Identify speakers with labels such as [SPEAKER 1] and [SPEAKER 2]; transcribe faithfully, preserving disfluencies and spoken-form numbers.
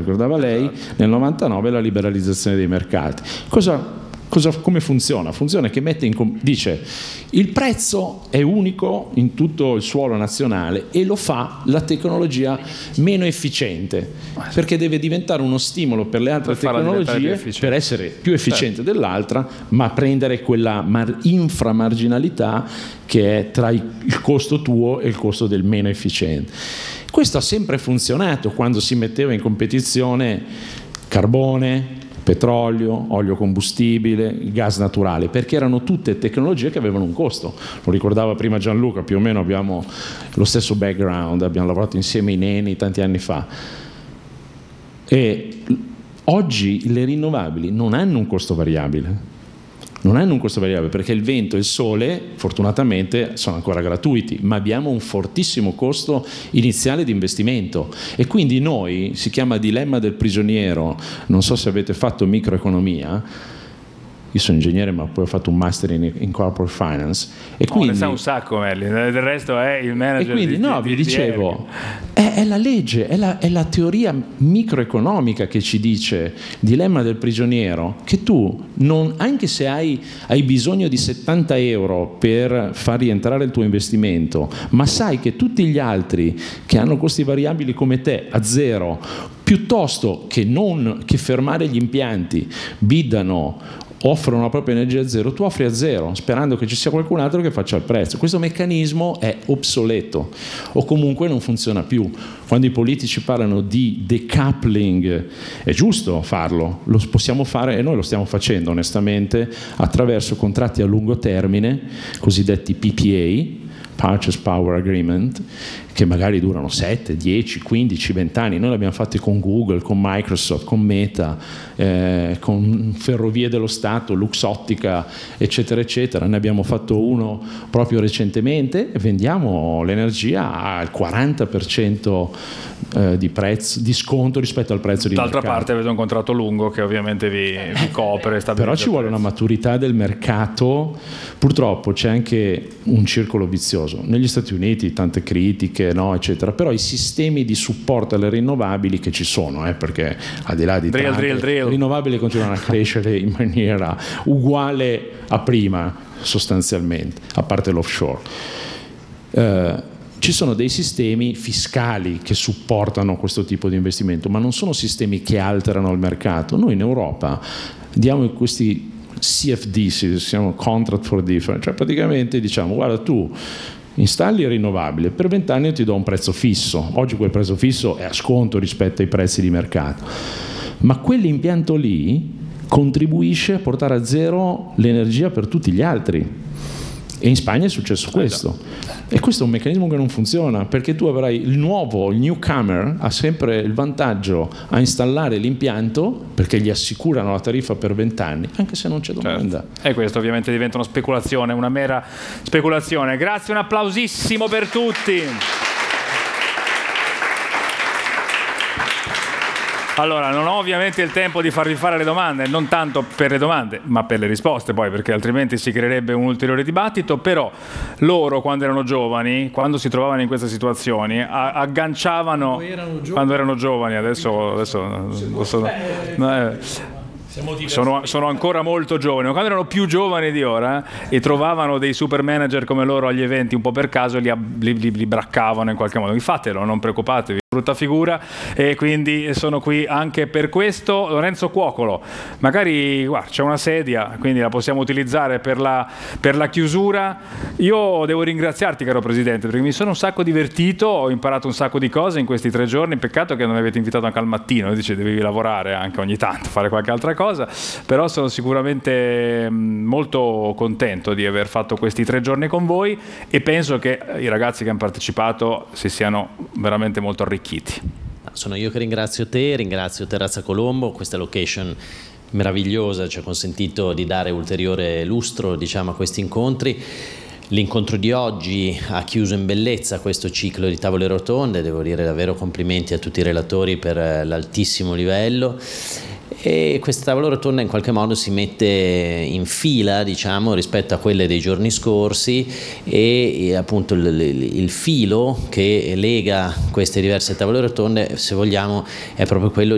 [SPEAKER 1] ricordava lei, nel novantanove la liberalizzazione dei mercati. Cosa Cosa, come funziona? Funziona che mette in, dice il prezzo è unico in tutto il suolo nazionale e lo fa la tecnologia meno efficiente, perché deve diventare uno stimolo per le altre per tecnologie per essere più efficiente certo. dell'altra, ma prendere quella mar- inframarginalità che è tra il costo tuo e il costo del meno efficiente. Questo ha sempre funzionato quando si metteva in competizione carbone, petrolio, olio combustibile, gas naturale, perché erano tutte tecnologie che avevano un costo. Lo ricordava prima Gianluca, più o meno abbiamo lo stesso background, abbiamo lavorato insieme in Eni tanti anni fa. E oggi le rinnovabili non hanno un costo variabile. Non hanno un costo variabile perché il vento e il sole fortunatamente sono ancora gratuiti, ma abbiamo un fortissimo costo iniziale di investimento e quindi noi, si chiama dilemma del prigioniero, non so se avete fatto microeconomia, io sono ingegnere ma poi ho fatto un master in, in corporate finance e
[SPEAKER 2] oh,
[SPEAKER 1] quindi
[SPEAKER 2] ne sa un sacco Melli, del resto è il manager
[SPEAKER 1] e quindi
[SPEAKER 2] di,
[SPEAKER 1] no
[SPEAKER 2] di,
[SPEAKER 1] vi
[SPEAKER 2] di,
[SPEAKER 1] dicevo di è, è la legge, è la, è la teoria microeconomica che ci dice, dilemma del prigioniero, che tu non, anche se hai, hai bisogno di settanta euro per far rientrare il tuo investimento, ma sai che tutti gli altri che hanno costi variabili come te a zero, piuttosto che non che fermare gli impianti biddano, offrono la propria energia a zero, tu offri a zero sperando che ci sia qualcun altro che faccia il prezzo. Questo meccanismo è obsoleto o comunque non funziona più. Quando i politici parlano di decoupling è giusto farlo, lo possiamo fare e noi lo stiamo facendo onestamente attraverso contratti a lungo termine, cosiddetti P P A, Purchase Power Agreement, che magari durano sette, dieci, quindici, venti anni. Noi l'abbiamo fatti con Google, con Microsoft, con Meta, eh, con Ferrovie dello Stato, Luxottica, eccetera, eccetera. Ne abbiamo fatto uno proprio recentemente e vendiamo l'energia al quaranta per cento eh, di prezzo, di sconto rispetto al prezzo di
[SPEAKER 2] D'altra
[SPEAKER 1] mercato.
[SPEAKER 2] parte avete un contratto lungo che ovviamente vi, vi copre.
[SPEAKER 1] Però ci vuole una maturità del mercato. Purtroppo c'è anche un circolo vizioso. Negli Stati Uniti tante critiche, no, eccetera, però i sistemi di supporto alle rinnovabili che ci sono, eh, perché al di là di
[SPEAKER 2] drill,
[SPEAKER 1] Trump,
[SPEAKER 2] drill, drill.
[SPEAKER 1] le rinnovabili continuano a crescere in maniera uguale a prima sostanzialmente, a parte l'offshore. Eh, ci sono dei sistemi fiscali che supportano questo tipo di investimento, ma non sono sistemi che alterano il mercato. Noi in Europa diamo questi C F D, si chiamano Contract for Difference, cioè praticamente diciamo guarda tu installi il rinnovabile, per vent'anni io ti do un prezzo fisso, oggi quel prezzo fisso è a sconto rispetto ai prezzi di mercato, ma quell'impianto lì contribuisce a portare a zero l'energia per tutti gli altri. E in Spagna è successo questo. E questo è un meccanismo che non funziona, perché tu avrai il nuovo, il newcomer ha sempre il vantaggio a installare l'impianto perché gli assicurano la tariffa per vent'anni, anche se non c'è domanda.
[SPEAKER 2] Certo. E questo ovviamente diventa una speculazione, una mera speculazione. Grazie, un applausissimo per tutti. Allora, non ho ovviamente il tempo di farvi fare le domande, non tanto per le domande, ma per le risposte poi, perché altrimenti si creerebbe un ulteriore dibattito, però loro quando erano giovani, quando si trovavano in queste situazioni, agganciavano, quando erano giovani, quando erano giovani adesso, adesso, adesso eh, Sono, sono ancora molto giovani, ma quando erano più giovani di ora e trovavano dei super manager come loro agli eventi un po' per caso, li, li, li, li braccavano in qualche modo. Fatelo, non preoccupatevi, brutta figura, e quindi sono qui anche per questo. Lorenzo Cuocolo, magari guarda, c'è una sedia, quindi la possiamo utilizzare per la, per la chiusura. Io devo ringraziarti, caro Presidente, perché mi sono un sacco divertito, ho imparato un sacco di cose in questi tre giorni. Peccato che non mi avete invitato anche al mattino, dice devi lavorare anche ogni tanto, fare qualche altra cosa. Però sono sicuramente molto contento di aver fatto questi tre giorni con voi e penso che i ragazzi che hanno partecipato si siano veramente molto arricchiti.
[SPEAKER 3] Sono io che ringrazio te, ringrazio Terrazza Colombo, questa location meravigliosa ci ha consentito di dare ulteriore lustro, diciamo, a questi incontri. L'incontro di oggi ha chiuso in bellezza questo ciclo di tavole rotonde, devo dire davvero complimenti a tutti i relatori per l'altissimo livello. E questa tavola rotonda in qualche modo si mette in fila, diciamo, rispetto a quelle dei giorni scorsi e, e appunto il, il, il filo che lega queste diverse tavole rotonde, se vogliamo, è proprio quello